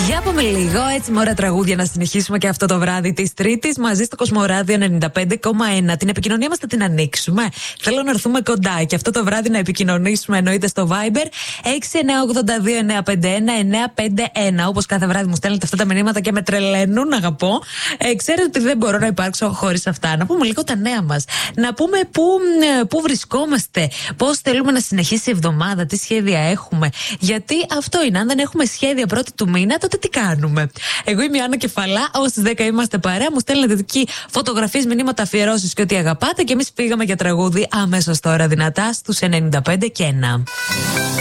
Για πάμε λίγο έτσι με ωραία τραγούδια να συνεχίσουμε και αυτό το βράδυ της Τρίτης μαζί στο Κοσμοράδιο 95,1. Την επικοινωνία μας θα την ανοίξουμε. Θέλω να έρθουμε κοντά και αυτό το βράδυ να επικοινωνήσουμε εννοείται στο Viber 6982-951-951. Όπως κάθε βράδυ μου στέλνετε αυτά τα μηνύματα και με τρελαίνουν, αγαπώ. Ξέρετε ότι δεν μπορώ να υπάρξω χωρίς αυτά. Να πούμε λίγο τα νέα μας. Να πούμε πού βρισκόμαστε, πώς θέλουμε να συνεχίσει η εβδομάδα, τι σχέδια έχουμε. Γιατί αυτό είναι, αν δεν έχουμε σχέδια πρώτη του μήνα, τότε τι κάνουμε. Εγώ είμαι η Άννα Κεφαλά, ως τις 10 είμαστε παρέα. Μου στέλνετε εκεί φωτογραφίες, μηνύματα, αφιερώσεις και ό,τι αγαπάτε. Και εμείς πήγαμε για τραγούδι αμέσως τώρα δυνατά στους 95 και 1.